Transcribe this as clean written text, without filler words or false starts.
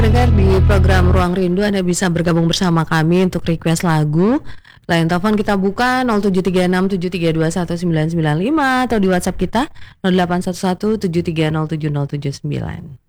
pendengar di program Ruang Rindu Anda bisa bergabung bersama kami untuk request lagu. Line telepon kita buka 0736732199 atau di WhatsApp kita 0811730709.